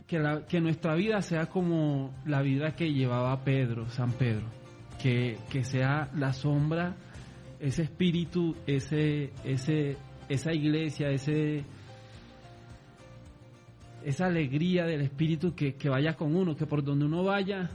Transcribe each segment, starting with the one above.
que nuestra vida sea como la vida que llevaba San Pedro, que sea la sombra, ese espíritu, esa iglesia, esa alegría del espíritu que vaya con uno, que por donde uno vaya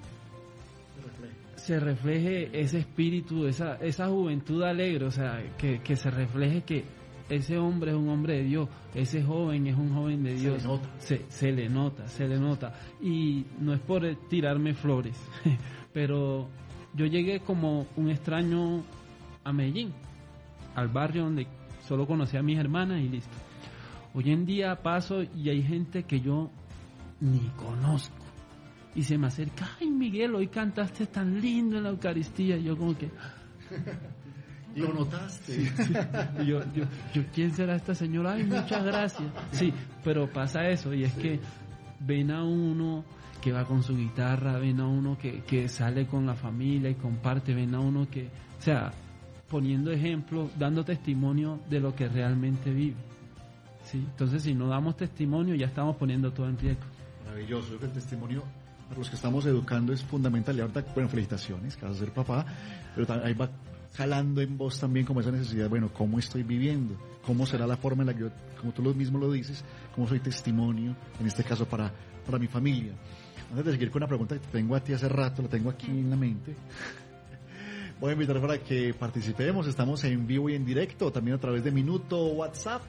se refleje ese espíritu, esa juventud alegre, o sea, que se refleje que ese hombre es un hombre de Dios, ese joven es un joven de Dios. Se le nota. Y no es por tirarme flores, pero yo llegué como un extraño a Medellín, al barrio donde solo conocía a mis hermanas y listo. Hoy en día paso y hay gente que yo ni conozco y se me acerca: ay, Miguel, hoy cantaste tan lindo en la Eucaristía. Y yo como que... ¿Lo notaste? Sí. Yo, ¿quién será esta señora? Ay, muchas gracias. Sí, pero pasa eso, y es que ven a uno que va con su guitarra, ven a uno que sale con la familia y comparte, ven a uno que, o sea, poniendo ejemplo, dando testimonio de lo que realmente vive. Sí, entonces si no damos testimonio ya estamos poniendo todo en riesgo. Maravilloso, yo creo que el testimonio para los que estamos educando es fundamental. Y ahorita, bueno, felicitaciones, que vas a ser papá, pero ahí va jalando en vos también como esa necesidad, bueno, ¿cómo estoy viviendo? ¿Cómo será la forma en la que yo, como tú mismo lo dices, cómo soy testimonio, en este caso para mi familia? Antes de seguir con una pregunta que te tengo a ti hace rato, la tengo aquí en la mente, voy a invitar para que participemos. Estamos en vivo y en directo, también a través de Minuto WhatsApp,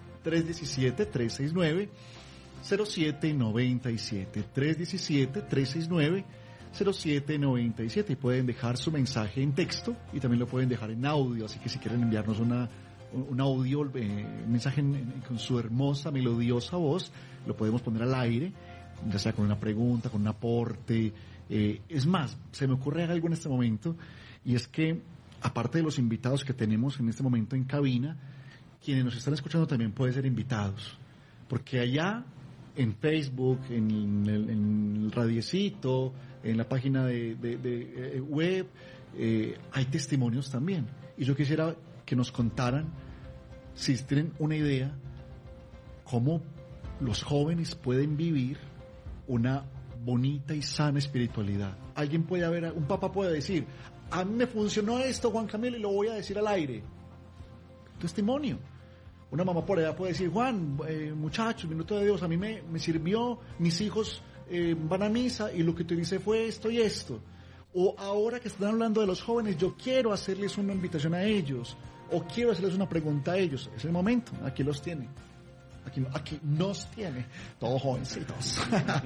317-369-0797, 317-369-0797, y pueden dejar su mensaje en texto y también lo pueden dejar en audio, así que si quieren enviarnos un audio, un mensaje con su hermosa, melodiosa voz, lo podemos poner al aire, ya sea con una pregunta, con un aporte. Es más, se me ocurre algo en este momento, y es que aparte de los invitados que tenemos en este momento en cabina, quienes nos están escuchando también pueden ser invitados, porque allá en Facebook, en el radiecito, en la página de web, hay testimonios también. Y yo quisiera que nos contaran, si tienen una idea, cómo los jóvenes pueden vivir una bonita y sana espiritualidad. Alguien puede haber, un papá puede decir: a mí me funcionó esto, Juan Camilo, y lo voy a decir al aire. Testimonio. Una mamá por allá puede decir: Juan, muchachos, minuto de Dios, a mí me sirvió, mis hijos van a misa y lo que te dice fue esto y esto. O ahora que están hablando de los jóvenes, yo quiero hacerles una invitación a ellos, o quiero hacerles una pregunta a ellos. Es el momento, aquí los tiene. Aquí nos tiene, todos jovencitos.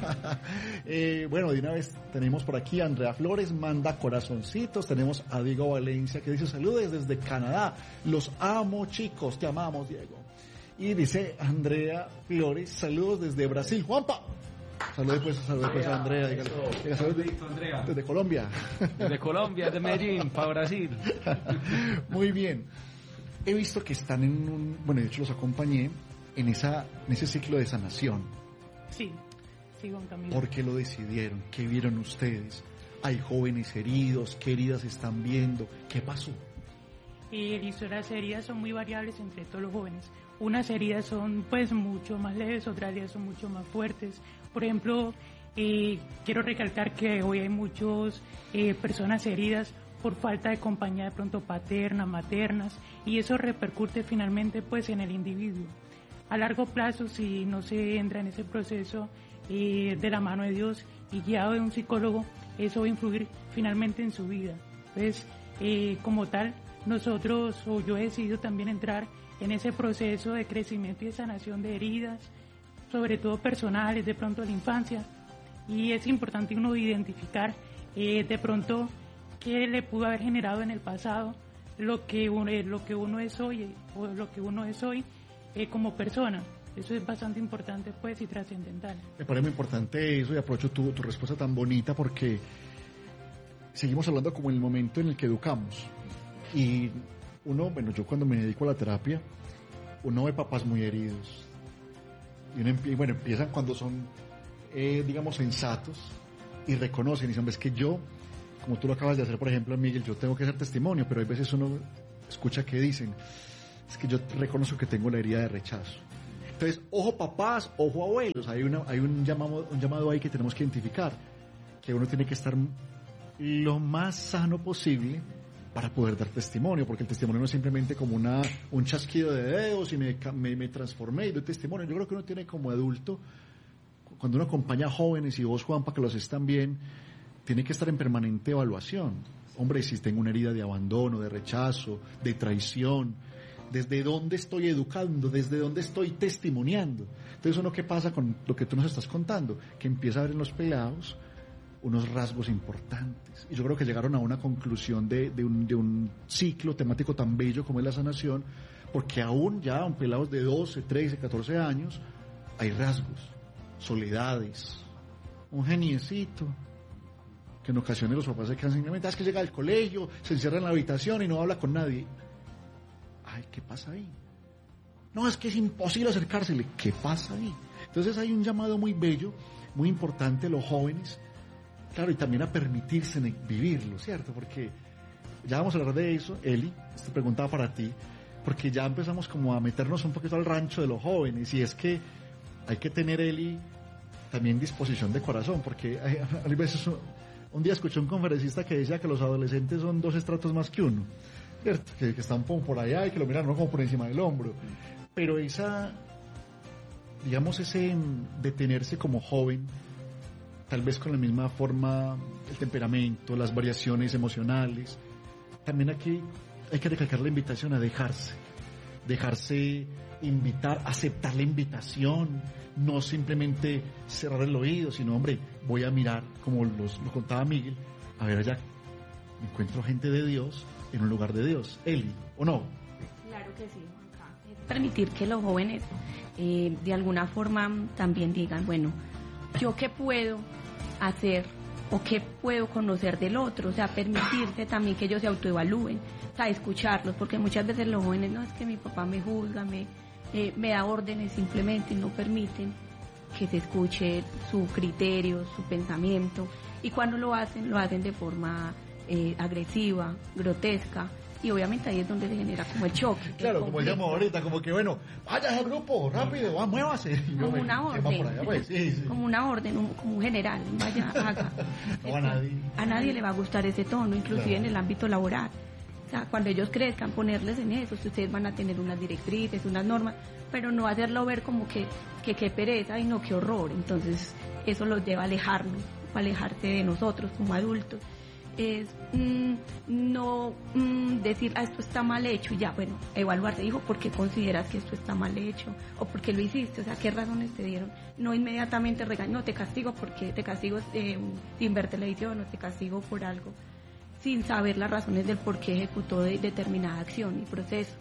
Bueno, de una vez tenemos por aquí a Andrea Flores, manda corazoncitos. Tenemos a Diego Valencia, que dice: saludos desde Canadá, los amo, chicos, te amamos, Diego. Y dice Andrea Flores: saludos desde Brasil, Juanpa. Saludos pues a Andrea. Saludos desde Colombia. Desde Colombia, de Medellín, para Brasil. Muy bien. He visto que están bueno, de hecho los acompañé en ese ciclo de sanación. Sí, Juan Camilo. ¿Por qué lo decidieron? ¿Qué vieron ustedes? ¿Hay jóvenes heridos? ¿Qué heridas están viendo? ¿Qué pasó? Las heridas son muy variables entre todos los jóvenes. Unas heridas son pues mucho más leves, otras heridas son mucho más fuertes. Por ejemplo, quiero recalcar que hoy hay muchas personas heridas por falta de compañía de pronto paterna, maternas, y eso repercute finalmente pues en el individuo. A largo plazo, si no se entra en ese proceso de la mano de Dios y guiado de un psicólogo, eso va a influir finalmente en su vida. Entonces, como tal, nosotros, o yo he decidido también entrar en ese proceso de crecimiento y de sanación de heridas, sobre todo personales, de pronto de la infancia, y es importante uno identificar de pronto qué le pudo haber generado en el pasado lo que uno es hoy, o lo que uno es hoy como persona. Eso es bastante importante pues y trascendental. Me parece muy importante eso, y aprovecho tu respuesta tan bonita, porque seguimos hablando como en el momento en el que educamos. Y bueno, yo cuando me dedico a la terapia, uno ve papás muy heridos. Y empiezan cuando son, digamos, sensatos y reconocen y dicen: es que yo, como tú lo acabas de hacer, por ejemplo, Miguel, yo tengo que ser testimonio, pero hay veces uno escucha que dicen: es que yo reconozco que tengo la herida de rechazo. Entonces, ojo papás, ojo abuelos, hay un llamado ahí que tenemos que identificar, que uno tiene que estar lo más sano posible para poder dar testimonio, porque el testimonio no es simplemente como un chasquido de dedos y me transformé y doy testimonio. Yo creo que uno tiene como adulto, cuando uno acompaña a jóvenes, y vos, Juanpa, que los están bien, tiene que estar en permanente evaluación. Hombre, si tengo una herida de abandono, de rechazo, de traición, ¿desde dónde estoy educando? ¿Desde dónde estoy testimoniando? Entonces, ¿uno qué pasa con lo que tú nos estás contando? Que empieza a ver en los pelados unos rasgos importantes. Y yo creo que llegaron a una conclusión de un ciclo temático tan bello como es la sanación, porque aún ya en pelados de 12, 13, 14 años, hay rasgos, soledades, un geniecito, que en ocasiones los papás se quedan simplemente, es que llega al colegio, se encierra en la habitación y no habla con nadie. Ay, ¿qué pasa ahí? No, es que es imposible acercársele. ¿Qué pasa ahí? Entonces hay un llamado muy bello, muy importante a los jóvenes, claro, y también a permitirse vivirlo, ¿cierto? Porque ya vamos a hablar de eso. Eli, esta pregunta va para ti, porque ya empezamos como a meternos un poquito al rancho de los jóvenes, y es que hay que tener, Eli, también disposición de corazón, porque hay veces, un día escuché un conferencista que decía que los adolescentes son 2 estratos más que uno, ¿cierto? Que están por allá y que lo miran no como por encima del hombro, pero digamos ese detenerse como joven, tal vez con la misma forma, el temperamento, las variaciones emocionales. También aquí hay que recalcar la invitación a dejarse invitar, aceptar la invitación, no simplemente cerrar el oído, sino, hombre, voy a mirar, como lo contaba Miguel, a ver allá, encuentro gente de Dios en un lugar de Dios. Eli, ¿o no? Claro que sí, Juanca. Permitir que los jóvenes de alguna forma también digan, bueno, ¿yo qué puedo hacer o qué puedo conocer del otro? O sea, permitirse también que ellos se autoevalúen, o sea, escucharlos, porque muchas veces los jóvenes, no, es que mi papá me juzga, me da órdenes simplemente y no permiten que se escuche su criterio, su pensamiento, y cuando lo hacen de forma agresiva, grotesca, y obviamente ahí es donde se genera como el choque. Claro, como decíamos ahorita, como que bueno, vaya ese grupo, rápido, muévase. Como una orden, pues. Sí. Como una orden, como un general, vaya, haga. No, a nadie le va a gustar ese tono, inclusive claro. En el ámbito laboral. O sea, cuando ellos crezcan, ponerles en eso, ustedes van a tener unas directrices, unas normas, pero no hacerlo ver como que qué pereza y no, qué horror. Entonces, eso los lleva a alejarse de nosotros como adultos. Es no decir, esto está mal hecho, y ya, bueno, evaluarte, hijo, ¿por qué consideras que esto está mal hecho? ¿O por qué lo hiciste? O sea, ¿qué razones te dieron? No inmediatamente no, te castigo sin ver televisión, o te castigo por algo, sin saber las razones del por qué ejecutó determinada acción y proceso.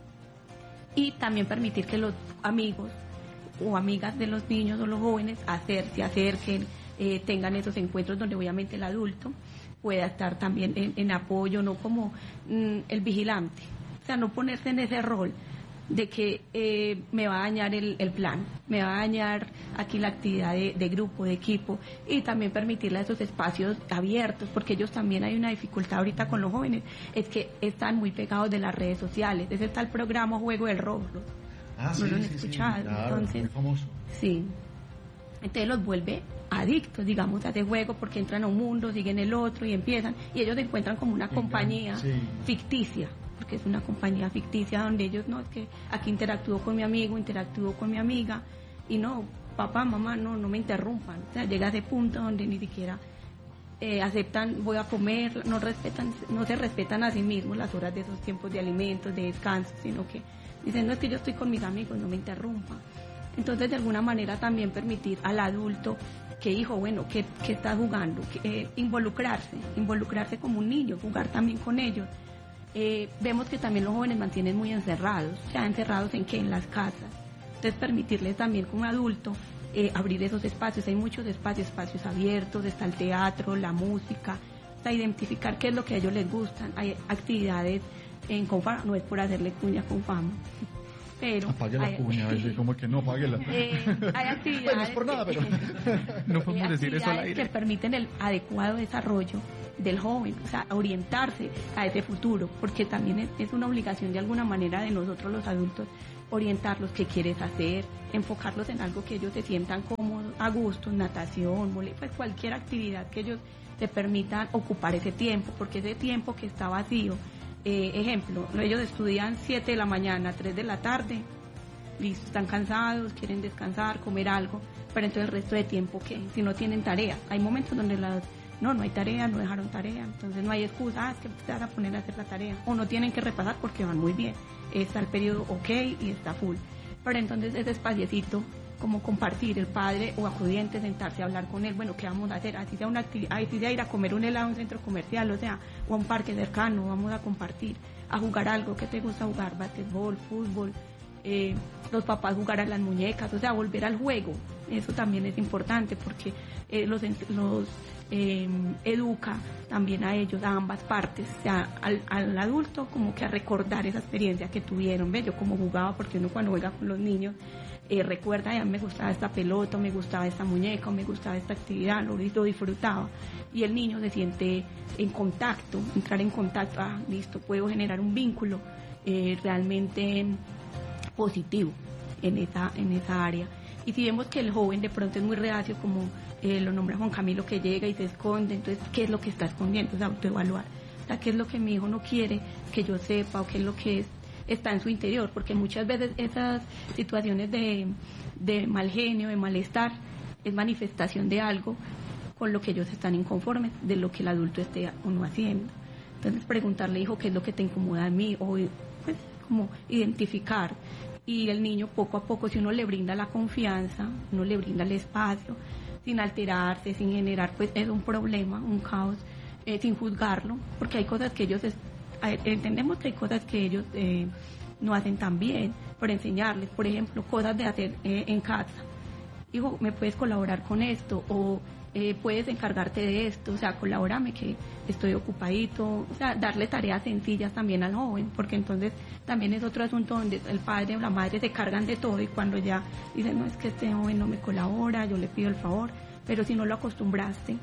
Y también permitir que los amigos o amigas de los niños o los jóvenes se acerquen, tengan esos encuentros donde obviamente el adulto pueda estar también en apoyo, no como el vigilante, o sea, no ponerse en ese rol de que me va a dañar el plan, me va a dañar aquí la actividad de grupo, de equipo, y también permitirle esos espacios abiertos, porque ellos también, hay una dificultad ahorita con los jóvenes, es que están muy pegados de las redes sociales. Ese está el programa Juego del Roblox. Sí, lo han escuchado. Sí, claro, entonces, muy famoso. Sí. Entonces los vuelve adictos, digamos, a ese juego, porque entran a un mundo, siguen el otro y empiezan, y ellos encuentran como una compañía ficticia, porque es una compañía ficticia donde ellos, no, es que aquí interactúo con mi amigo, interactúo con mi amiga, y no, papá, mamá, no me interrumpan. O sea, llega a ese punto donde ni siquiera aceptan, voy a comer, no se respetan a sí mismos las horas de esos tiempos de alimentos, de descanso, sino que dicen, no, es que yo estoy con mis amigos, no me interrumpan. Entonces, de alguna manera también permitir al adulto que, hijo, bueno, que está jugando, involucrarse como un niño, jugar también con ellos. Vemos que también los jóvenes mantienen muy encerrados, o sea, encerrados en las casas. Entonces, permitirles también como adulto abrir esos espacios. Hay muchos espacios abiertos, está el teatro, la música, o sea, identificar qué es lo que a ellos les gustan. Hay actividades en Confama, no es por hacerle cuña a Confama, pero apague la cuña, como que no, apáguela. Hay actividades bueno, no es por nada, pero no podemos decir eso al aire, que permiten el adecuado desarrollo del joven, o sea, orientarse a ese futuro, porque también es una obligación de alguna manera de nosotros los adultos orientarlos qué quieres hacer, enfocarlos en algo que ellos se sientan cómodos, a gusto, natación, pues cualquier actividad que ellos te permitan ocupar ese tiempo, porque ese tiempo que está vacío, ejemplo, ellos estudian 7 de la mañana, 3 de la tarde, listo, están cansados, quieren descansar, comer algo, pero entonces el resto de tiempo, ¿qué? Si no tienen tarea, hay momentos donde no hay tarea, no dejaron tarea, entonces no hay excusa, es que te vas a poner a hacer la tarea, o no tienen que repasar porque van muy bien, está el periodo ok y está full, pero entonces ese espaciecito, como compartir, el padre o acudiente, sentarse a hablar con él, bueno, ¿qué vamos a hacer? Así sea una actividad, así sea ir a comer un helado a un centro comercial, o sea, o a un parque cercano, vamos a compartir, a jugar algo, ¿qué te gusta jugar? Basquetbol, fútbol, los papás jugar a las muñecas, o sea, volver al juego, eso también es importante porque los educa también a ellos, a ambas partes, o sea, al adulto como que a recordar esa experiencia que tuvieron, ¿ves? Yo como jugaba, porque uno cuando juega con los niños recuerda, ya me gustaba esta pelota, me gustaba esta muñeca, me gustaba esta actividad, lo disfrutaba, y el niño se siente en contacto, entrar en contacto, listo, puedo generar un vínculo realmente positivo en esa área. Y si vemos que el joven de pronto es muy reacio, como lo nombra Juan Camilo, que llega y se esconde, entonces, ¿qué es lo que está escondiendo? O sea, autoevaluar. O sea, ¿qué es lo que mi hijo no quiere que yo sepa, o qué es lo que está en su interior? Porque muchas veces esas situaciones de mal genio, de malestar, es manifestación de algo con lo que ellos están inconformes, de lo que el adulto esté o no haciendo. Entonces, preguntarle, hijo, ¿qué es lo que te incomoda a mí? O pues, como identificar. Y el niño poco a poco, si uno le brinda la confianza, uno le brinda el espacio, sin alterarse, sin generar pues es un problema, un caos, sin juzgarlo, porque hay cosas que ellos, entendemos que hay cosas que ellos no hacen tan bien, por enseñarles, por ejemplo, cosas de hacer en casa. Hijo, ¿me puedes colaborar con esto? O puedes encargarte de esto, o sea, colabórame que estoy ocupadito, o sea, darle tareas sencillas también al joven, porque entonces también es otro asunto donde el padre o la madre se cargan de todo y cuando ya dicen, no, es que este joven no me colabora, yo le pido el favor, pero si no lo acostumbraste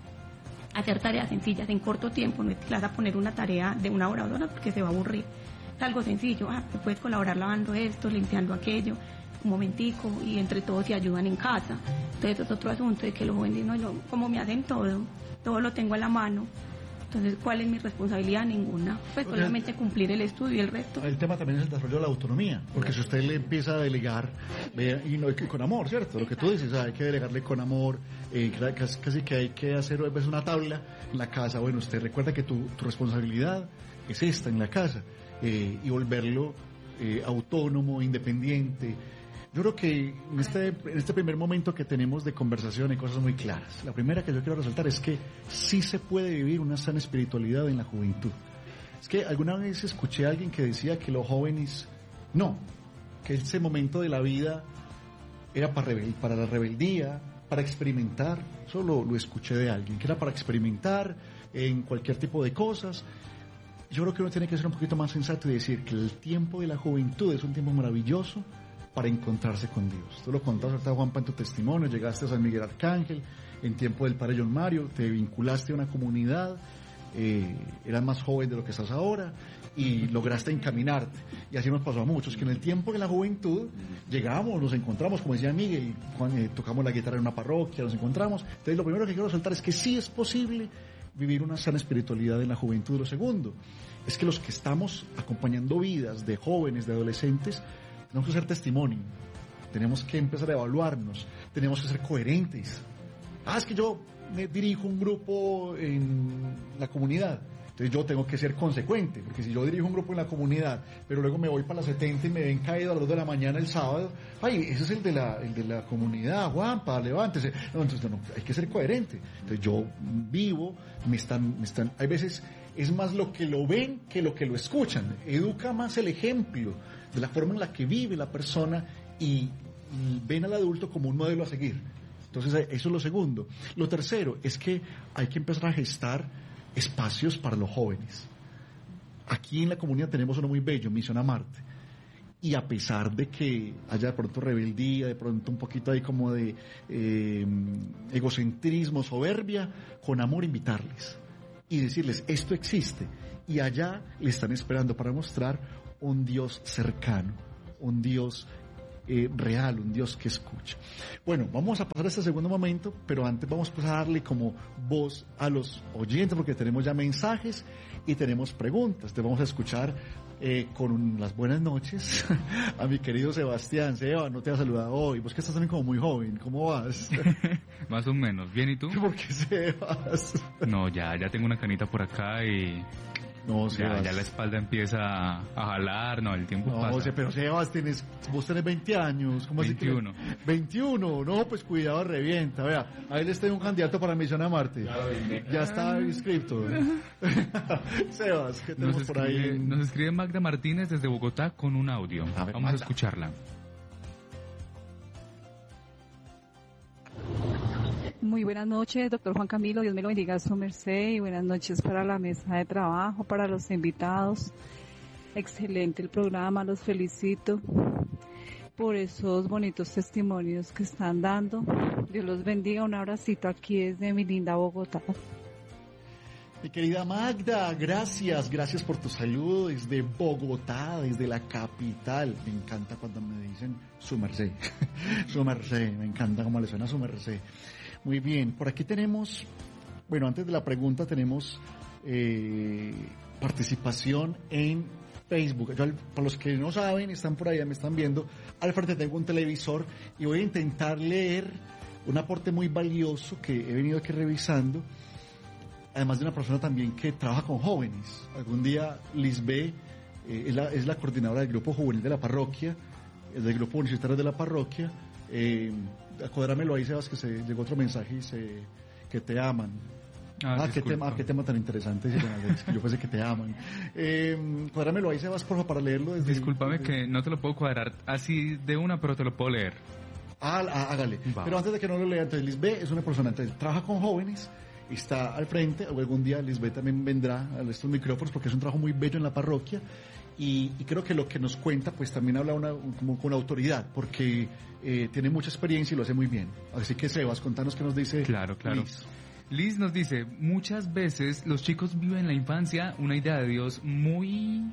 a hacer tareas sencillas en corto tiempo, no es que le vas a poner una tarea de 1 hora o 2 horas porque se va a aburrir, es algo sencillo, ¿me puedes colaborar lavando esto, limpiando aquello? Un momentico, y entre todos se ayudan en casa. Entonces es otro asunto de que los jóvenes no, yo como me hacen todo lo tengo a la mano, entonces ¿cuál es mi responsabilidad? Ninguna, pues solamente cumplir el estudio y el resto. El tema también es el desarrollo de la autonomía, porque si usted le empieza a delegar, y no con amor, ¿cierto? Lo que tú dices, hay que delegarle con amor, casi que hay que hacer a veces una tabla en la casa, bueno, usted recuerda que tu responsabilidad es esta en la casa, y volverlo autónomo, independiente. Yo creo que en este primer momento que tenemos de conversación hay cosas muy claras. La primera que yo quiero resaltar es que sí se puede vivir una sana espiritualidad en la juventud. Es que alguna vez escuché a alguien que decía que los jóvenes, no, que ese momento de la vida era para la rebeldía, para experimentar. Eso lo escuché de alguien, que era para experimentar en cualquier tipo de cosas. Yo creo que uno tiene que ser un poquito más sensato y decir que el tiempo de la juventud es un tiempo maravilloso para encontrarse con Dios. Tú lo contabas ahorita, Juanpa, en tu testimonio, llegaste a San Miguel Arcángel, en tiempo del Padre John Mario, te vinculaste a una comunidad, eras más joven de lo que estás ahora, y lograste encaminarte. Y así nos pasó a muchos, que en el tiempo de la juventud llegamos, nos encontramos, como decía Miguel, tocamos la guitarra en una parroquia, nos encontramos. Entonces lo primero que quiero resaltar es que sí es posible vivir una sana espiritualidad en la juventud. Lo segundo es que los que estamos acompañando vidas de jóvenes, de adolescentes, tenemos que ser testimonio, tenemos que empezar a evaluarnos, tenemos que ser coherentes. Es que yo me dirijo un grupo en la comunidad, entonces yo tengo que ser consecuente, porque si yo dirijo un grupo en la comunidad, pero luego me voy para las 70 y me ven caído a las 2 de la mañana el sábado, ese es el de la comunidad, Juanpa, levántese. No, entonces no, hay que ser coherente. Entonces yo vivo, hay veces es más lo que lo ven que lo que lo escuchan. Educa más el ejemplo de la forma en la que vive la persona y ven al adulto como un modelo a seguir. Entonces eso es lo segundo. Lo tercero es que hay que empezar a gestar espacios para los jóvenes. Aquí en la comunidad tenemos uno muy bello, Misión a Marte, y a pesar de que haya de pronto rebeldía, de pronto un poquito ahí como de egocentrismo, soberbia, con amor invitarles y decirles, esto existe, y allá le están esperando para mostrar un Dios cercano, un Dios real, un Dios que escucha. Bueno, vamos a pasar a este segundo momento, pero antes vamos pues a darle como voz a los oyentes, porque tenemos ya mensajes y tenemos preguntas. Te vamos a escuchar con las buenas noches a mi querido Sebastián. Seba, no te ha saludado hoy. Vos que estás también como muy joven, ¿cómo vas? Más o menos. ¿Bien y tú? ¿Por qué Sebas? No, ya tengo una canita por acá y... No, Sebas. Ya la espalda empieza a jalar, no, el tiempo pasa. No, pero Sebas, vos tenés 20 años. ¿Cómo 21. Así que, 21, no, pues cuidado, revienta. Vea, ahí les tengo un candidato para Misión a Marte. Ya está inscrito. Sebas, ¿qué tenemos por ahí? Nos escribe Magda Martínez desde Bogotá con un audio. A ver, vamos Magda. a escucharla. Muy buenas noches, doctor Juan Camilo, Dios me lo bendiga a su merced, y buenas noches para la mesa de trabajo, para los invitados. Excelente el programa, los felicito por esos bonitos testimonios que están dando. Dios los bendiga, un abracito aquí desde mi linda Bogotá. Mi querida Magda, gracias por tu saludo desde Bogotá, desde la capital. Me encanta cuando me dicen su merced, su merced, me encanta cómo le suena su merced. Muy bien, por aquí tenemos, bueno, antes de la pregunta tenemos participación en Facebook. Yo, para los que no saben, están por allá, me están viendo, al frente tengo un televisor y voy a intentar leer un aporte muy valioso que he venido aquí revisando, además de una persona también que trabaja con jóvenes. Algún día Lisbeth es la coordinadora del grupo juvenil de la parroquia, del grupo universitario de la parroquia. Cuadrámelo ahí, Sebas, que se llegó otro mensaje y que te aman. Qué tema tan interesante, Alex, que yo fuese que te aman. Cuadrámelo ahí, Sebas, porfa, para leerlo. Discúlpame que no te lo puedo cuadrar así de una, pero te lo puedo leer. Hágale. Va. Pero antes de que no lo lea, entonces Lisbeth es una persona, entonces trabaja con jóvenes, está al frente, o algún día Lisbeth también vendrá a estos micrófonos porque es un trabajo muy bello en la parroquia. Y creo que lo que nos cuenta pues también habla como con autoridad, porque tiene mucha experiencia y lo hace muy bien. Así que Sebas, contanos qué nos dice. Claro. Liz nos dice, muchas veces los chicos viven en la infancia una idea de Dios muy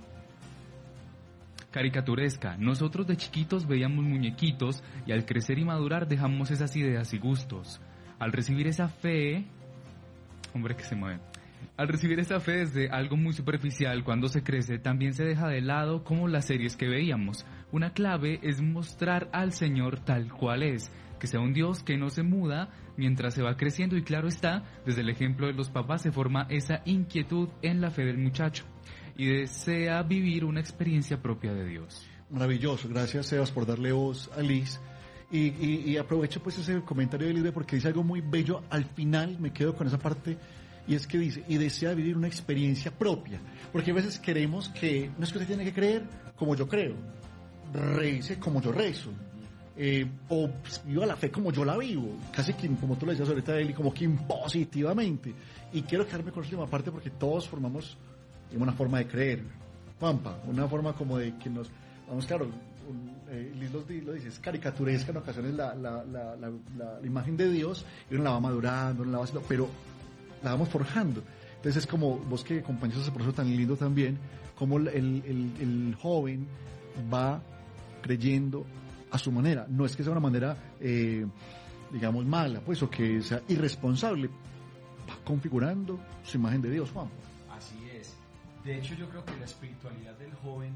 caricaturesca. Nosotros de chiquitos veíamos muñequitos y al crecer y madurar dejamos esas ideas y gustos. Al recibir esa fe... Hombre que se mueve. Al recibir esa fe desde algo muy superficial, cuando se crece, también se deja de lado como las series que veíamos. Una clave es mostrar al Señor tal cual es, que sea un Dios que no se muda mientras se va creciendo, y claro está, desde el ejemplo de los papás se forma esa inquietud en la fe del muchacho y desea vivir una experiencia propia de Dios. Maravilloso, gracias Sebas por darle voz a Liz. Y aprovecho pues ese comentario de Libre porque dice algo muy bello. Al final me quedo con esa parte. Y es que dice, y desea vivir una experiencia propia. Porque a veces queremos que, no es que usted tiene que creer como yo creo, rece como yo rezo, o pues, viva la fe como yo la vivo, casi que, como tú le decías ahorita, Eli, como que impositivamente. Y quiero quedarme con la última parte porque todos formamos una forma de creer, Juanpa, una forma como de que nos, vamos, claro, Liz lo dice, es caricaturesca en ocasiones la imagen de Dios, y uno la va madurando, uno la va haciendo, pero la vamos forjando. Entonces es como vos que acompañas ese proceso tan lindo también, como el joven va creyendo a su manera. No es que sea una manera, digamos, mala, pues, o que sea irresponsable. Va configurando su imagen de Dios, Juan. Así es. De hecho, yo creo que la espiritualidad del joven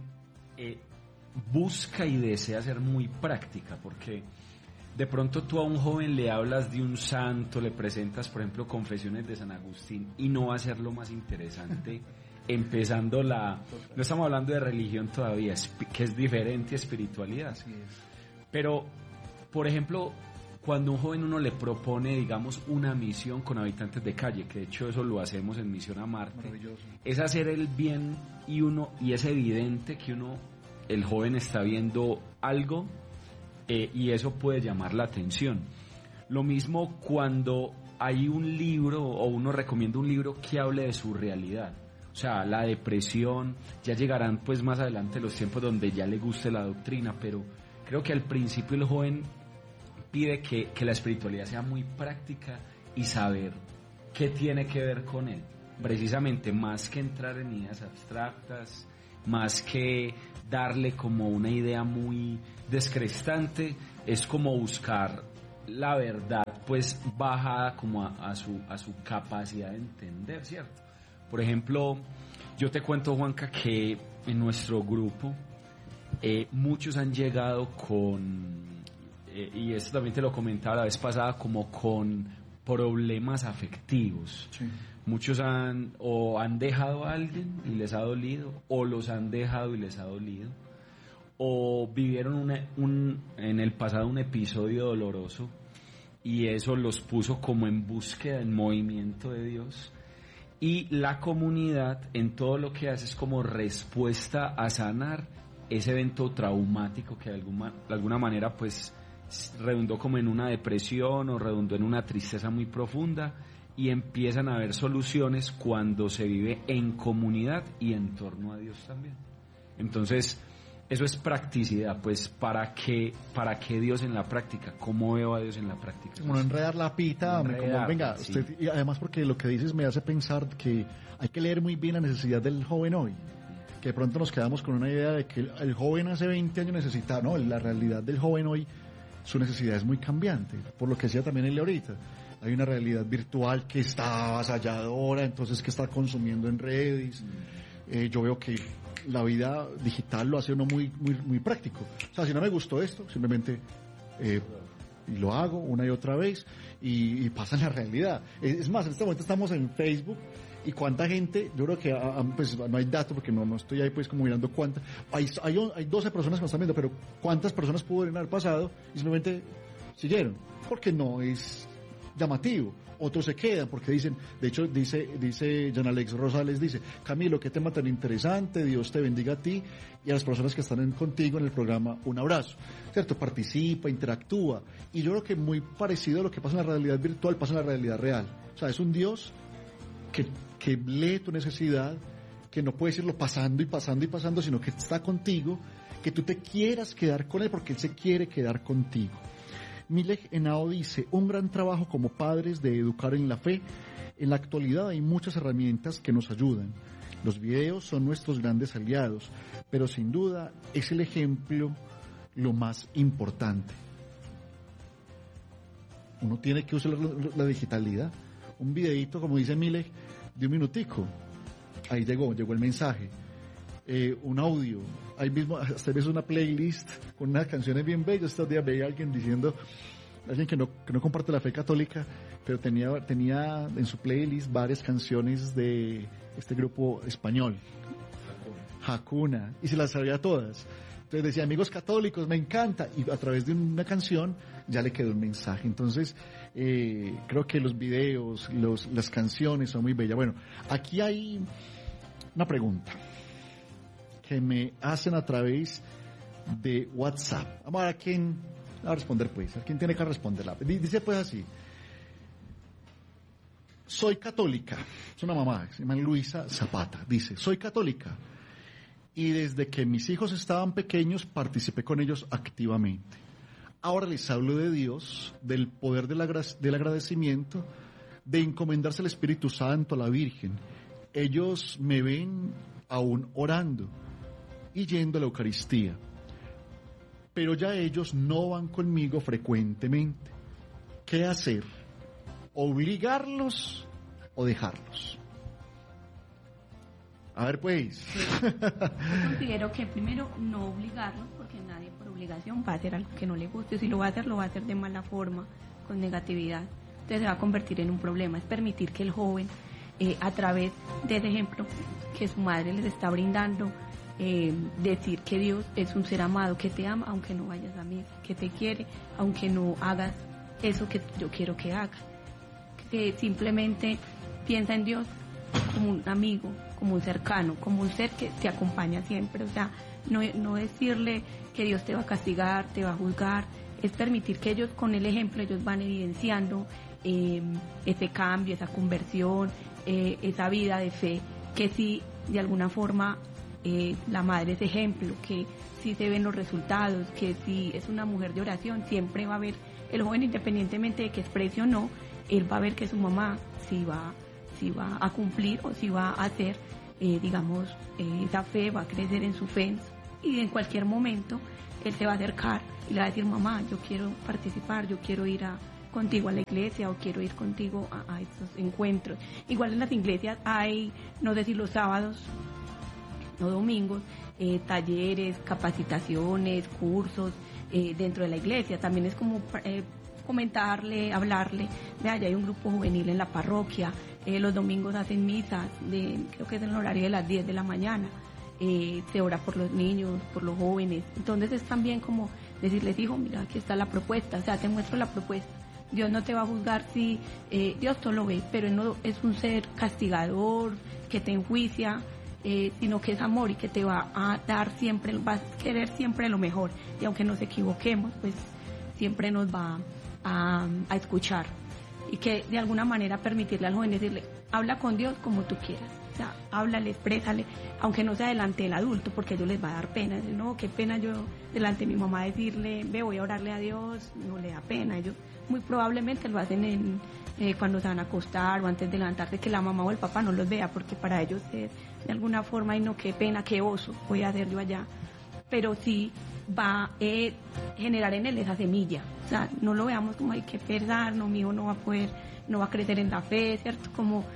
busca y desea ser muy práctica, porque de pronto tú a un joven le hablas de un santo, le presentas, por ejemplo, Confesiones de San Agustín, y no va a ser lo más interesante empezando no estamos hablando de religión todavía, que es diferente a espiritualidad. Pero, por ejemplo, cuando un joven uno le propone, digamos, una misión con habitantes de calle, que de hecho eso lo hacemos en Misión a Marte, es hacer el bien, y es evidente que el joven está viendo algo, y eso puede llamar la atención. Lo mismo cuando hay un libro o uno recomienda un libro que hable de su realidad, o sea, la depresión. Ya llegarán pues más adelante los tiempos donde ya le guste la doctrina, pero creo que al principio el joven pide que la espiritualidad sea muy práctica y saber qué tiene que ver con él, precisamente, más que entrar en ideas abstractas más que darle como una idea muy descrestante, es como buscar la verdad pues bajada como a su capacidad de entender, ¿cierto? Por ejemplo, yo te cuento, Juanca, que en nuestro grupo muchos han llegado con, y esto también te lo comentaba la vez pasada, como con problemas afectivos. Sí. Muchos han dejado a alguien y les ha dolido, o los han dejado y les ha dolido, o vivieron en el pasado un episodio doloroso y eso los puso como en búsqueda, en movimiento de Dios. Y la comunidad en todo lo que hace es como respuesta a sanar ese evento traumático que de alguna manera pues redundó como en una depresión o redundó en una tristeza muy profunda, y empiezan a haber soluciones cuando se vive en comunidad y en torno a Dios también. Entonces, eso es practicidad, pues ¿para qué Dios en la práctica? ¿Cómo veo a Dios en la práctica? Como no enredar la pita, venga, sí. Usted, y además porque lo que dices me hace pensar que hay que leer muy bien la necesidad del joven hoy, que de pronto nos quedamos con una idea de que el joven hace 20 años necesita, no, la realidad del joven hoy, su necesidad es muy cambiante, por lo que decía también él ahorita. Hay una realidad virtual que está avasalladora, entonces que está consumiendo en redes. Yo veo que la vida digital lo hace uno muy, muy, muy práctico. O sea, si no me gustó esto, simplemente lo hago una y otra vez y pasa en la realidad. Es más, en este momento estamos en Facebook y cuánta gente, yo creo que pues no hay datos porque no estoy ahí pues como mirando cuántas. Hay 12 personas que nos están viendo, pero cuántas personas pudieron haber pasado y simplemente siguieron. Porque no es llamativo. Otros se quedan porque dicen, de hecho dice Jan Alex Rosales, dice: Camilo, qué tema tan interesante, Dios te bendiga a ti y a las personas que están contigo en el programa, un abrazo, ¿cierto? Participa, interactúa, y yo creo que muy parecido a lo que pasa en la realidad virtual pasa en la realidad real. O sea, es un Dios que lee tu necesidad, que no puedes irlo pasando y pasando y pasando, sino que está contigo, que tú te quieras quedar con Él porque Él se quiere quedar contigo. Milek Henao dice: un gran trabajo como padres de educar en la fe. En la actualidad hay muchas herramientas que nos ayudan. Los videos son nuestros grandes aliados, pero sin duda es el ejemplo lo más importante. Uno tiene que usar la digitalidad. Un videito, como dice Milek, de un minutico. Ahí llegó el mensaje. Un audio, ahí mismo hasta ves una playlist con unas canciones bien bellas. Estos días veía a alguien diciendo, alguien que no comparte la fe católica, pero tenía en su playlist varias canciones de este grupo español, Hakuna, y se las sabía todas. Entonces decía: amigos católicos, me encanta, y a través de una canción ya le quedó un mensaje. Entonces creo que los videos, las canciones son muy bellas. Bueno, aquí hay una pregunta que me hacen a través de WhatsApp. Vamos a ver a quién va a responder, pues. ¿A quién tiene que responderla? Dice pues así: soy católica. Es una mamá, se llama Luisa Zapata. Dice: soy católica y desde que mis hijos estaban pequeños participé con ellos activamente. Ahora les hablo de Dios, del poder del agradecimiento, de encomendarse al Espíritu Santo, a la Virgen. Ellos me ven aún orando y yendo a la Eucaristía, pero ya ellos no van conmigo frecuentemente. ¿Qué hacer? ¿Obligarlos o dejarlos? A ver, pues. Yo considero que primero no obligarlos, porque nadie por obligación va a hacer algo que no le guste. Si lo va a hacer de mala forma, con negatividad. Entonces se va a convertir en un problema. Es permitir que el joven, a través de ese ejemplo que su madre les está brindando, decir que Dios es un ser amado, que te ama aunque no vayas a misa, que te quiere aunque no hagas eso que yo quiero que hagas, que simplemente piensa en Dios como un amigo, como un cercano, como un ser que te acompaña siempre. O sea, no decirle que Dios te va a castigar, te va a juzgar, es permitir que ellos, con el ejemplo, ellos van evidenciando ese cambio, esa conversión, esa vida de fe, que sí, de alguna forma, la madre es ejemplo, que sí se ven los resultados, que si es una mujer de oración, siempre va a ver el joven, independientemente de que exprese o no, él va a ver que su mamá sí va a cumplir o sí va a hacer esa fe, va a crecer en su fe y en cualquier momento él se va a acercar y le va a decir, mamá, yo quiero participar, yo quiero ir contigo a la iglesia o quiero ir contigo a estos encuentros. Igual en las iglesias hay, no sé si los sábados o domingos, talleres, capacitaciones, cursos dentro de la iglesia. También es como comentarle, hablarle, vea, ya hay un grupo juvenil en la parroquia, los domingos hacen misas, creo que es en el horario de las 10 de la mañana, se ora por los niños, por los jóvenes. Entonces es también como decirles, hijo, mira, aquí está la propuesta, o sea, te muestro la propuesta. Dios no te va a juzgar si Dios todo lo ve, pero Él no es un ser castigador, que te enjuicia, sino que es amor y que te va a dar siempre, va a querer siempre lo mejor. Y aunque nos equivoquemos, pues siempre nos va a escuchar. Y que de alguna manera permitirle al joven decirle, habla con Dios como tú quieras. O sea, háblale, exprésale, aunque no sea delante del adulto, porque a ellos les va a dar pena. No, qué pena yo delante de mi mamá decirle, voy a orarle a Dios, no le da pena. Ellos muy probablemente lo hacen cuando se van a acostar o antes de levantarse, que la mamá o el papá no los vea, porque para ellos es de alguna forma, y no, qué pena, qué oso voy a hacer yo allá. Pero sí va a generar en él esa semilla. O sea, no lo veamos como hay que pensar, no, mi hijo no va a poder, no va a crecer en la fe, ¿cierto? Como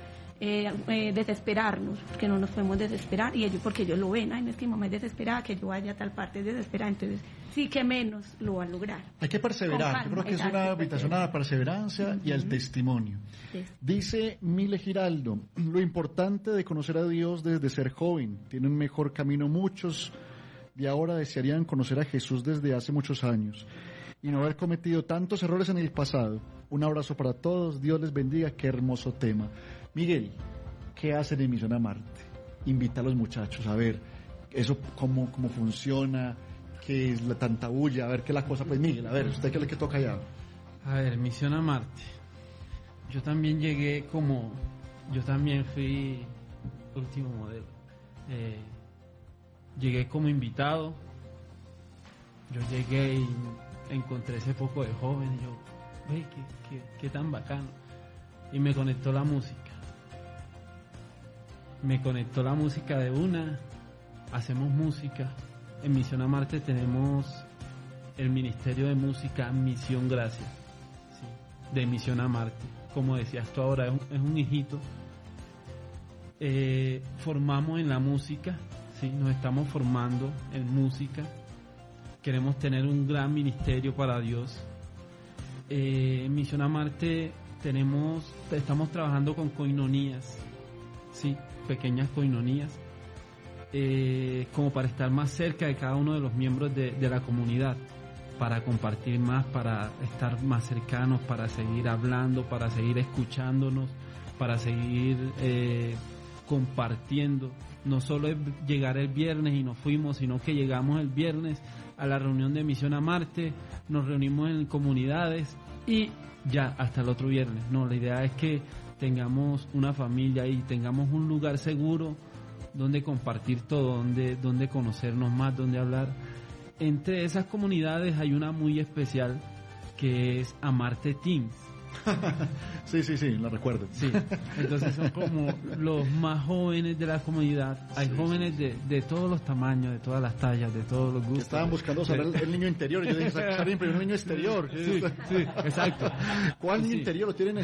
desesperarnos, porque no nos podemos desesperar, y ellos, porque ellos lo ven, ay, no es que mi mamá es desesperada, que yo vaya a tal parte es desesperada, entonces sí que menos lo va a lograr. Hay que perseverar, yo creo que es una invitación a la perseverancia y al testimonio. Sí. Dice Mile Giraldo, lo importante de conocer a Dios desde ser joven, tiene un mejor camino muchos de ahora desearían conocer a Jesús desde hace muchos años y no haber cometido tantos errores en el pasado. Un abrazo para todos, Dios les bendiga, qué hermoso tema. Miguel, ¿qué hacen en Misión a Marte? Invita a los muchachos a ver eso, cómo funciona, qué es la tanta bulla, a ver qué es la cosa. Pues Miguel, a ver, ¿usted qué es lo que toca allá? A ver, Misión a Marte. Yo también fui último modelo. Llegué como invitado. Yo llegué y encontré ese poco de jóvenes. Y yo, ¡ay, qué tan bacano! Y me conectó la música. De una. Hacemos música. En Misión a Marte tenemos el Ministerio de Música Misión Gracia, ¿sí? De Misión a Marte. Como decías tú ahora, es un hijito. Formamos en la música, ¿sí? Nos estamos formando en música. Queremos tener un gran ministerio para Dios. En Misión a Marte estamos trabajando con coinonías, ¿sí? Pequeñas coinonías, como para estar más cerca de cada uno de los miembros de la comunidad, para compartir más, para estar más cercanos, para seguir hablando, para seguir escuchándonos, para seguir compartiendo. No solo es llegar el viernes y nos fuimos, sino que llegamos el viernes a la reunión de Misión a Marte, nos reunimos en comunidades y ya hasta el otro viernes. No, la idea es que tengamos una familia y tengamos un lugar seguro donde compartir todo, donde conocernos más, donde hablar. Entre esas comunidades hay una muy especial que es Amarte Teams. Sí, la recuerdo. Sí, entonces son como los más jóvenes de la comunidad. Hay jóvenes de todos los tamaños, de todas las tallas, de todos los gustos. Estaban buscando saber el niño interior. Yo dije, sacar primero un niño exterior. Sí, exacto. ¿Cuál niño interior lo tienen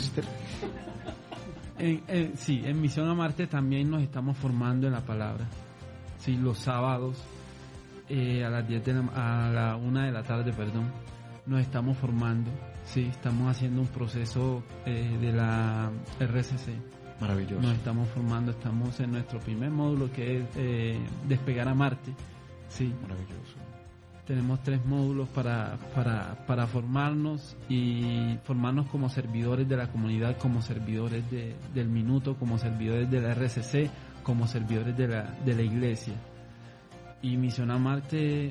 en Misión a Marte también nos estamos formando en la palabra. Sí, los sábados a la 1 de la tarde, nos estamos formando. Sí, estamos haciendo un proceso de la RCC. Maravilloso. Nos estamos formando, estamos en nuestro primer módulo que es Despegar a Marte. Sí. Maravilloso. Tenemos 3 módulos para formarnos y formarnos como servidores de la comunidad, como servidores del Minuto, como servidores de la RCC, como servidores de la iglesia. Y Misión a Marte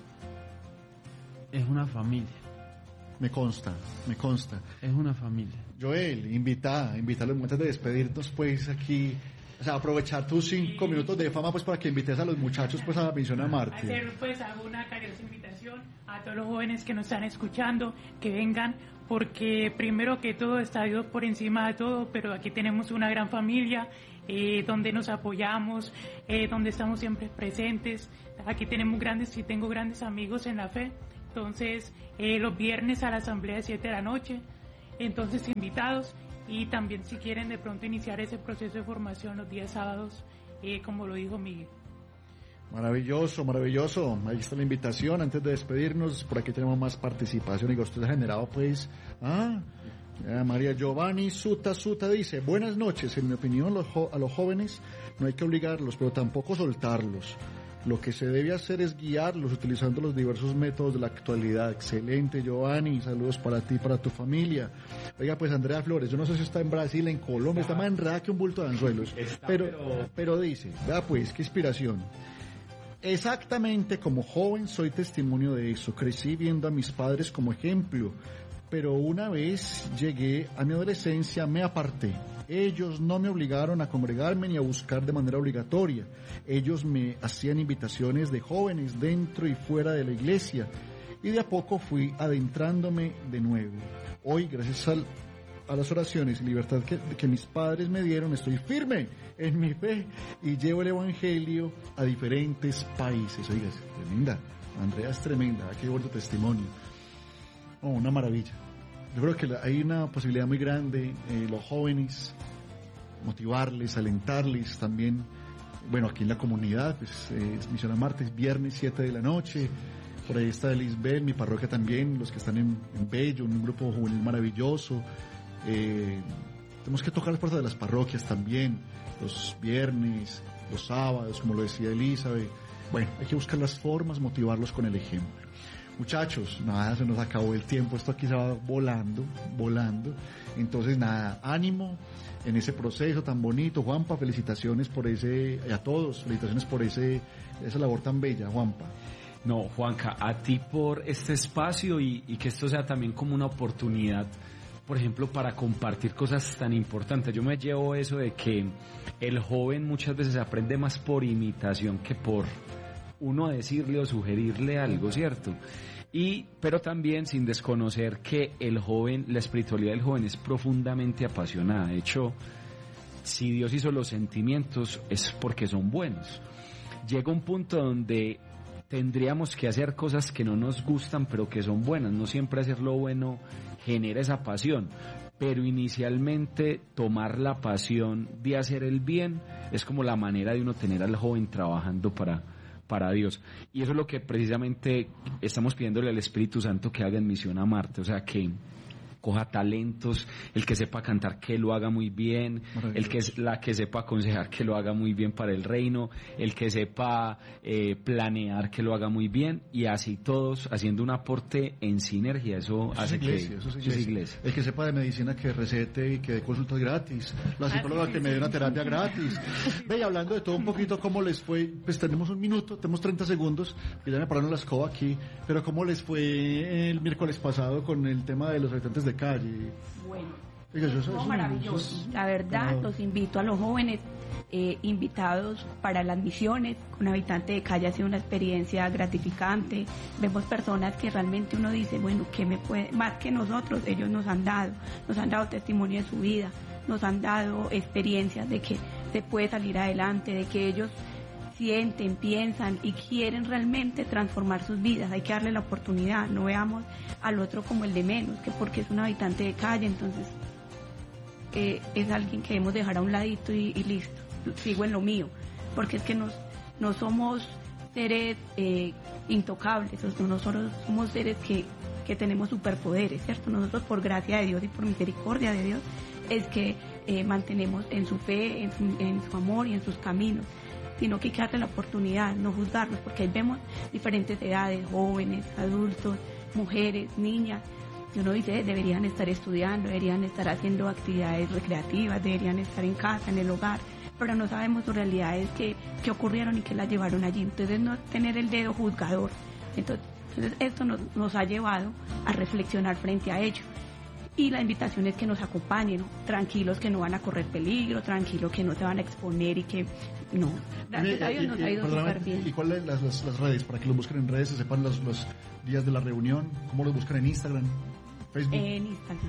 es una familia. Me consta. Es una familia. Joel, invita a los momentos de despedirnos, pues, aquí, o sea, aprovechar tus 5 minutos de fama, pues, para que invites a los muchachos, pues, a Misión a Marte. Hacer, pues, hago una cariñosa invitación a todos los jóvenes que nos están escuchando, que vengan, porque primero que todo está Dios por encima de todo, pero aquí tenemos una gran familia donde nos apoyamos, donde estamos siempre presentes. Aquí tengo grandes amigos en la fe. Entonces, los viernes a la asamblea de 7 de la noche, entonces invitados, y también si quieren de pronto iniciar ese proceso de formación los días sábados, como lo dijo Miguel. Maravilloso, maravilloso. Ahí está la invitación. Antes de despedirnos, por aquí tenemos más participación. Y usted ha generado, pues, María Giovanni Suta dice: buenas noches. En mi opinión, a los jóvenes no hay que obligarlos, pero tampoco soltarlos. Lo que se debe hacer es guiarlos utilizando los diversos métodos de la actualidad. Excelente, Giovanni. Saludos para ti y para tu familia. Oiga, pues, Andrea Flores, yo no sé si está en Brasil, en Colombia, está más enredada que un bulto de anzuelos. Pero dice, vea pues, qué inspiración. Exactamente, como joven soy testimonio de eso. Crecí viendo a mis padres como ejemplo, pero una vez llegué a mi adolescencia me aparté. Ellos no me obligaron a congregarme ni a buscar de manera obligatoria. Ellos me hacían invitaciones de jóvenes dentro y fuera de la iglesia, y de a poco fui adentrándome de nuevo. Hoy, gracias a las oraciones y libertad que mis padres me dieron, estoy firme en mi fe y llevo el evangelio a diferentes países. Oiga, es tremenda, Andrea es tremenda, qué bonito testimonio. Una maravilla. Yo creo que hay una posibilidad muy grande, los jóvenes, motivarles, alentarles también. Bueno, aquí en la comunidad, pues, Misión a Martes, viernes 7 de la noche. Por ahí está Lisbeth, mi parroquia también, los que están en Bello, un grupo juvenil maravilloso. Tenemos que tocar las puertas de las parroquias también, los viernes, los sábados, como lo decía Elizabeth. Bueno, hay que buscar las formas, motivarlos con el ejemplo. Muchachos, nada, se nos acabó el tiempo, esto aquí se va volando. Entonces, nada, ánimo en ese proceso tan bonito. Juanpa, felicitaciones por a todos, felicitaciones por esa labor tan bella, Juanpa. No, Juanca, a ti por este espacio y que esto sea también como una oportunidad, por ejemplo, para compartir cosas tan importantes. Yo me llevo eso de que el joven muchas veces aprende más por imitación que por uno decirle o sugerirle algo, ¿cierto? Pero también sin desconocer que la espiritualidad del joven es profundamente apasionada. De hecho, si Dios hizo los sentimientos es porque son buenos. Llega un punto donde tendríamos que hacer cosas que no nos gustan pero que son buenas. No siempre hacer lo bueno genera esa pasión, pero inicialmente tomar la pasión de hacer el bien es como la manera de uno tener al joven trabajando para Dios. Y eso es lo que precisamente estamos pidiéndole al Espíritu Santo que haga en Misión a Marte, o sea, que coja talentos, el que sepa cantar que lo haga muy bien, la que sepa aconsejar que lo haga muy bien para el reino, el que sepa planear que lo haga muy bien, y así todos haciendo un aporte en sinergia. Eso hace iglesia, que eso es iglesia. El que sepa de medicina que recete y que dé consultas gratis, la psicóloga que me dé una terapia gratis. Ve, y hablando de todo un poquito, ¿cómo les fue? Pues tenemos un minuto, tenemos 30 segundos, que ya me pararon la escoba aquí, pero ¿cómo les fue el miércoles pasado con el tema de los habitantes de calle? Bueno, eso maravilloso. La verdad, los invito a los jóvenes invitados para las misiones. Con Habitante de Calle ha sido una experiencia gratificante. Vemos personas que realmente uno dice, bueno, ¿qué me puede? Más que nosotros, ellos nos han dado testimonio de su vida, nos han dado experiencias de que se puede salir adelante, de que ellos sienten, piensan y quieren realmente transformar sus vidas. Hay que darle la oportunidad, no veamos al otro como el de menos, que porque es un habitante de calle, entonces es alguien que debemos dejar a un ladito y listo, sigo en lo mío, porque es que no somos seres intocables, nosotros somos seres que tenemos superpoderes, ¿cierto? Nosotros, por gracia de Dios y por misericordia de Dios, es que mantenemos en su fe, en su amor y en sus caminos, sino que hay que darle la oportunidad, no juzgarlos, porque ahí vemos diferentes edades, jóvenes, adultos, mujeres, niñas, y uno dice, deberían estar estudiando, deberían estar haciendo actividades recreativas, deberían estar en casa, en el hogar, pero no sabemos sus realidades que ocurrieron y que las llevaron allí. Entonces, no tener el dedo juzgador. Entonces esto nos ha llevado a reflexionar frente a ello. Y la invitación es que nos acompañen, ¿no? Tranquilos, que no van a correr peligro, tranquilos, que no se van a exponer y que no. Gracias a Dios nos ha ido súper bien. ¿Y cuáles las redes? Para que los busquen en redes, se sepan los días de la reunión. ¿Cómo los buscan en Instagram, Facebook? En Instagram.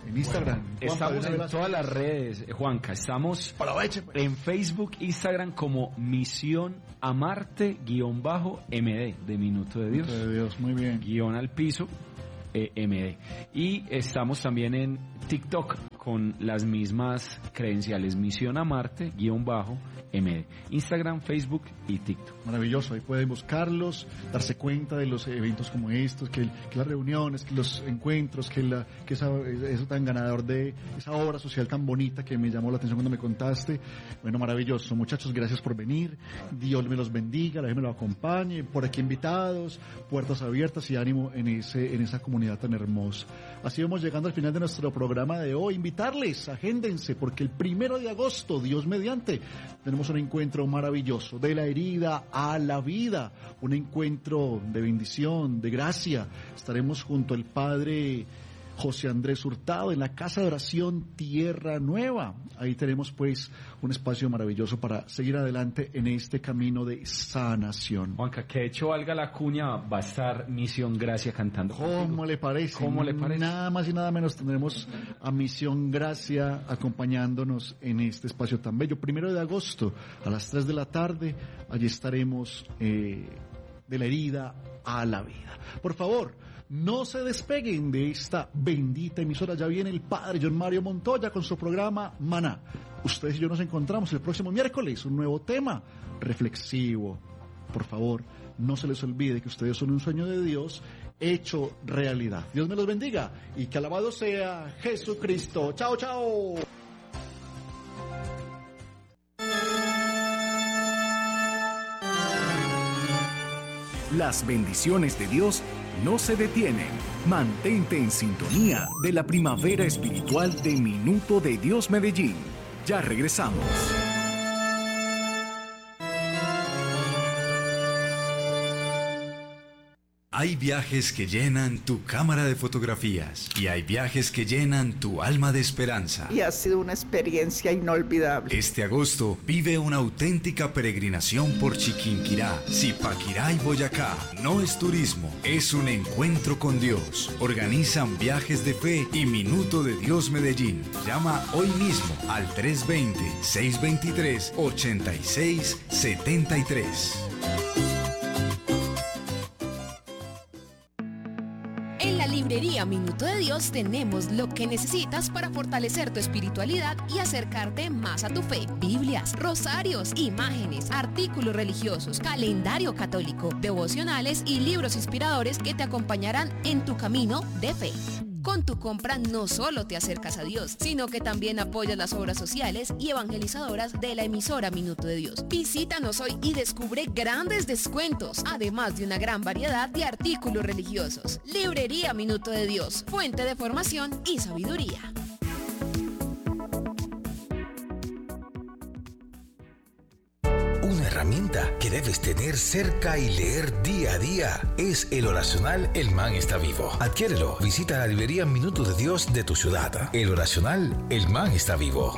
En Instagram. Estamos en todas las redes, Juanca. Estamos en Facebook, Instagram como Misión a Marte-MD, de Minuto de Dios. Minuto de Dios, muy bien. Guión al piso, MD. Y estamos también en TikTok con las mismas credenciales, Misión a Marte-MD. Instagram, Facebook y TikTok. Maravilloso, ahí pueden buscarlos, darse cuenta de los eventos como estos, que las reuniones, que los encuentros, que eso tan ganador de esa obra social tan bonita que me llamó la atención cuando me contaste. Bueno, maravilloso, muchachos, gracias por venir, Dios me los bendiga, Dios me los acompañe, por aquí invitados, puertas abiertas y ánimo en esa comunidad tan hermosa. Así vamos llegando al final de nuestro programa de hoy. Invitarles, agéndense, porque el 1 de agosto, Dios mediante, tenemos un encuentro maravilloso, de la herida a la vida, un encuentro de bendición, de gracia. Estaremos junto al Padre José Andrés Hurtado en la Casa de Oración Tierra Nueva. Ahí tenemos pues un espacio maravilloso para seguir adelante en este camino de sanación. Juanca, que de hecho valga la cuña, va a estar Misión Gracia cantando. ¿Cómo le parece? ¿Cómo le parece? Nada más y nada menos tendremos a Misión Gracia acompañándonos en este espacio tan bello. 1 de agosto a las 3 de la tarde, allí estaremos de la herida a la vida. Por favor, no se despeguen de esta bendita emisora. Ya viene el Padre John Mario Montoya con su programa Maná. Ustedes y yo nos encontramos el próximo miércoles, un nuevo tema reflexivo. Por favor, no se les olvide que ustedes son un sueño de Dios hecho realidad. Dios me los bendiga y que alabado sea Jesucristo. Chao, chao. Las bendiciones de Dios no se detienen. Mantente en sintonía de la primavera espiritual de Minuto de Dios Medellín. Ya regresamos. Hay viajes que llenan tu cámara de fotografías y hay viajes que llenan tu alma de esperanza. Y ha sido una experiencia inolvidable. Este agosto vive una auténtica peregrinación por Chiquinquirá, Zipaquirá y Boyacá. No es turismo, es un encuentro con Dios. Organizan Viajes de Fe y Minuto de Dios Medellín. Llama hoy mismo al 320-623-8673. Librería Minuto de Dios tenemos lo que necesitas para fortalecer tu espiritualidad y acercarte más a tu fe. Biblias, rosarios, imágenes, artículos religiosos, calendario católico, devocionales y libros inspiradores que te acompañarán en tu camino de fe. Con tu compra no solo te acercas a Dios, sino que también apoyas las obras sociales y evangelizadoras de la emisora Minuto de Dios. Visítanos hoy y descubre grandes descuentos, además de una gran variedad de artículos religiosos. Librería Minuto de Dios, fuente de formación y sabiduría. Una herramienta que debes tener cerca y leer día a día es el oracional El Man está vivo. Adquiérelo. Visita la librería Minuto de Dios de tu ciudad. El oracional El Man está vivo.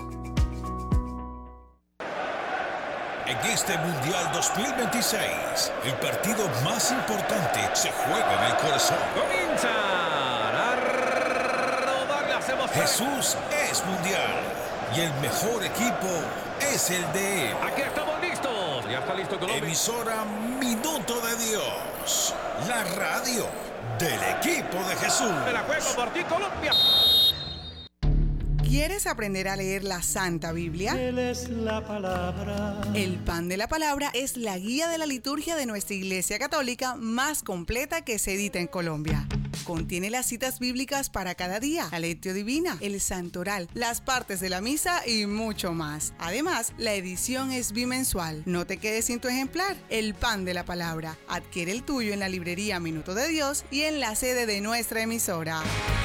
En este Mundial 2026, el partido más importante se juega en el corazón. Comienzan a rodar las emociones. Jesús es mundial y el mejor equipo es el de él. Aquí estamos listos. Ya está listo Colombia. Emisora Minuto de Dios, la radio del equipo de Jesús. Me la juego por ti, Colombia. ¿Quieres aprender a leer la Santa Biblia? Él es la palabra. El Pan de la Palabra es la guía de la liturgia de nuestra Iglesia Católica más completa que se edita en Colombia. Contiene las citas bíblicas para cada día, la lectio divina, el santoral, las partes de la misa y mucho más. Además, la edición es bimensual. No te quedes sin tu ejemplar. El Pan de la Palabra. Adquiere el tuyo en la librería Minuto de Dios y en la sede de nuestra emisora.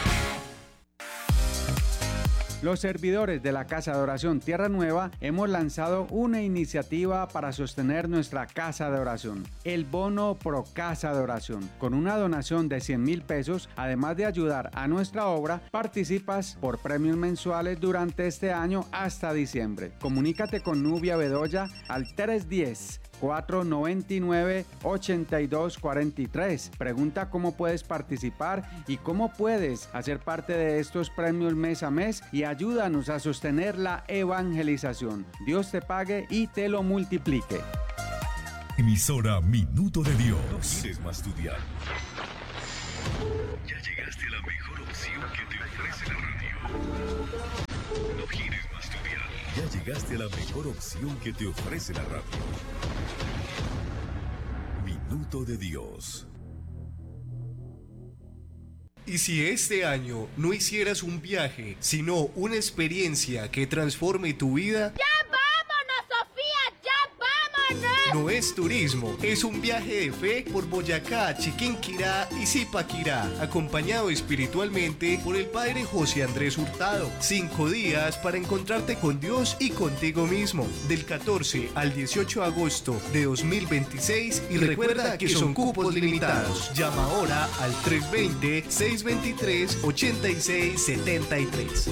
Los servidores de la Casa de Oración Tierra Nueva hemos lanzado una iniciativa para sostener nuestra Casa de Oración, el Bono Pro Casa de Oración. Con una donación de 100,000 pesos, además de ayudar a nuestra obra, participas por premios mensuales durante este año hasta diciembre. Comunícate con Nubia Bedoya al 310 499-8243. Pregunta cómo puedes participar y cómo puedes hacer parte de estos premios mes a mes y ayúdanos a sostener la evangelización. Dios te pague y te lo multiplique. Emisora Minuto de Dios. ¿No quieres más estudiar? Ya llegaste a la mejor opción que te ofrece la radio. ¿No quieres más estudiar? Ya llegaste a la mejor opción que te ofrece la radio. Minuto de Dios. Y si este año no hicieras un viaje, sino una experiencia que transforme tu vida... ¡Ya vámonos, Sofía! ¡Ya vámonos! No es turismo, es un viaje de fe por Boyacá, Chiquinquirá y Zipaquirá, acompañado espiritualmente por el Padre José Andrés Hurtado. 5 días para encontrarte con Dios y contigo mismo, del 14 al 18 de agosto de 2026, y recuerda que son cupos limitados. Llama ahora al 320-623-8673.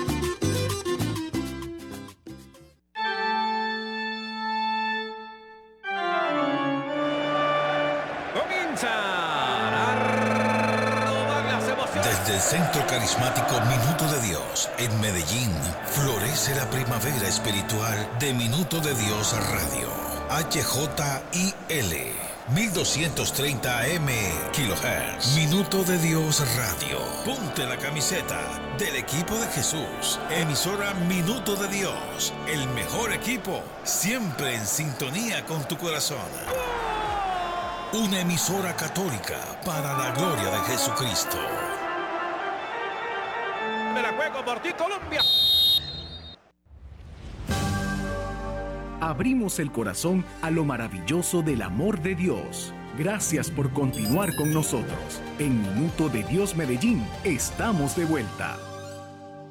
Desde el Centro Carismático Minuto de Dios en Medellín, florece la primavera espiritual de Minuto de Dios Radio. HJIL 1230 AM kHz. Minuto de Dios Radio. Ponte la camiseta del equipo de Jesús. Emisora Minuto de Dios. El mejor equipo, siempre en sintonía con tu corazón. Una emisora católica para la gloria de Jesucristo. Me la juego por ti, Colombia. Abrimos el corazón a lo maravilloso del amor de Dios. Gracias por continuar con nosotros. En Minuto de Dios Medellín, estamos de vuelta.